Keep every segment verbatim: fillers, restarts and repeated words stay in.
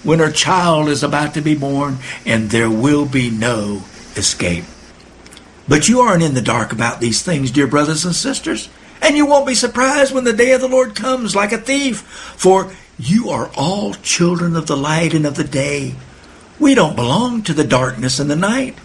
when her child is about to be born, and there will be no escape. But you aren't in the dark about these things, dear brothers and sisters, and you won't be surprised when the day of the Lord comes like a thief, for you are all children of the light and of the day. We don't belong to the darkness and the night.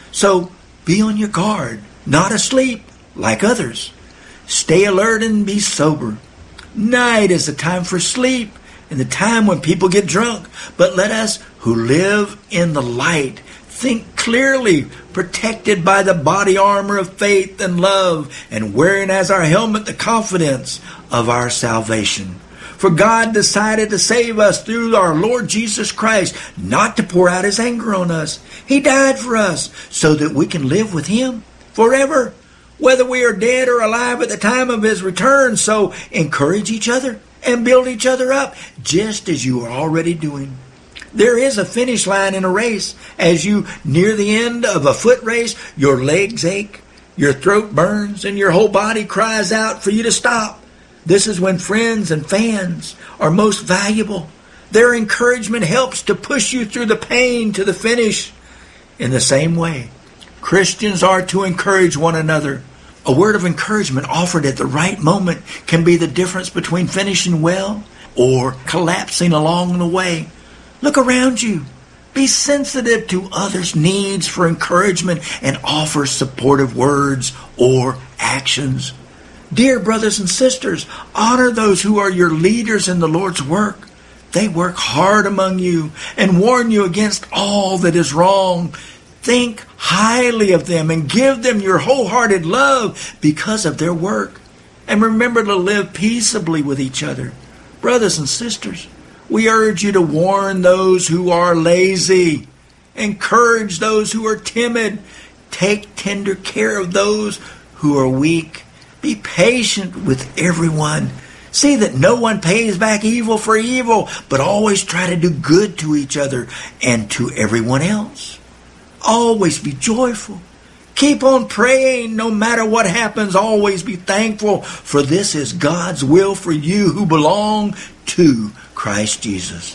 So be on your guard, not asleep like others. Stay alert and be sober. Night is the time for sleep and the time when people get drunk. But let us who live in the light think clearly, protected by the body armor of faith and love, and wearing as our helmet the confidence of our salvation. For God decided to save us through our Lord Jesus Christ, not to pour out his anger on us. He died for us so that we can live with him forever, whether we are dead or alive at the time of his return. So encourage each other and build each other up, just as you are already doing. There is a finish line in a race. As you near the end of a foot race, your legs ache, your throat burns, and your whole body cries out for you to stop. This is when friends and fans are most valuable. Their encouragement helps to push you through the pain to the finish. In the same way, Christians are to encourage one another. A word of encouragement offered at the right moment can be the difference between finishing well or collapsing along the way. Look around you. Be sensitive to others' needs for encouragement and offer supportive words or actions. Dear brothers and sisters, honor those who are your leaders in the Lord's work. They work hard among you and warn you against all that is wrong. Think highly of them and give them your wholehearted love because of their work. And remember to live peaceably with each other. Brothers and sisters, we urge you to warn those who are lazy. Encourage those who are timid. Take tender care of those who are weak. Be patient with everyone. See that no one pays back evil for evil, but always try to do good to each other and to everyone else. Always be joyful. Keep on praying no matter what happens. Always be thankful, for this is God's will for you who belong to Christ Jesus.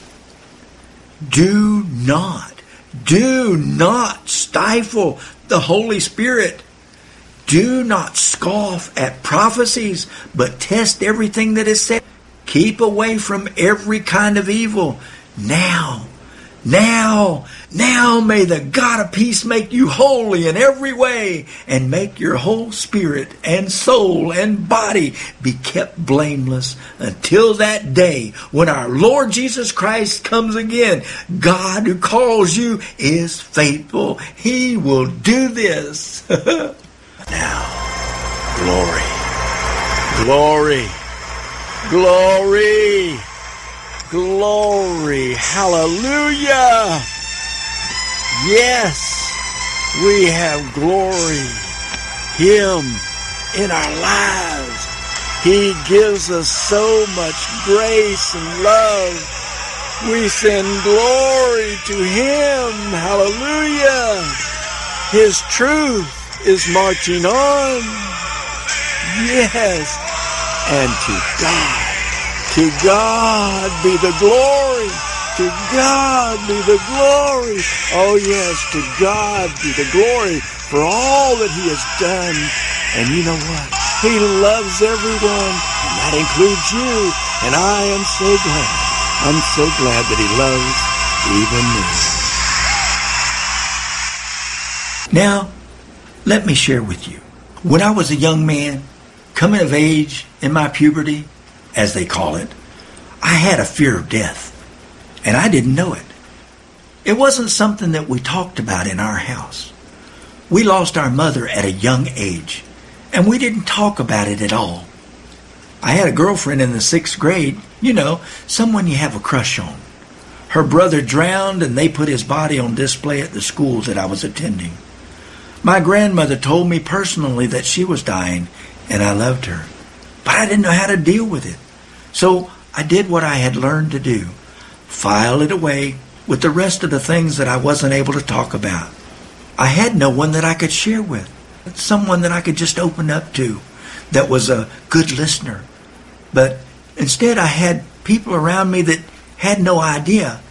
Do not, do not stifle the Holy Spirit. Do not scoff at prophecies, but test everything that is said. Keep away from every kind of evil. Now, now, now may the God of peace make you holy in every way, and make your whole spirit and soul and body be kept blameless until that day when our Lord Jesus Christ comes again. God who calls you is faithful. He will do this. Now, glory, glory, glory, glory, hallelujah. Yes, we have glory, him in our lives. He gives us so much grace and love. We send glory to him, hallelujah. His truth is marching on. Yes. And to God, to God be the glory. To God be the glory. Oh yes, to God be the glory for all that he has done. And you know what? He loves everyone, and that includes you. And I am so glad. I'm so glad that he loves even me. Now, let me share with you. When I was a young man, coming of age in my puberty, as they call it, I had a fear of death, and I didn't know it. It wasn't something that we talked about in our house. We lost our mother at a young age, and we didn't talk about it at all. I had a girlfriend in the sixth grade, you know, someone you have a crush on. Her brother drowned, and they put his body on display at the school that I was attending. My grandmother told me personally that she was dying, and I loved her. But I didn't know how to deal with it. So I did what I had learned to do. File it away with the rest of the things that I wasn't able to talk about. I had no one that I could share with. Someone that I could just open up to that was a good listener. But instead I had people around me that had no idea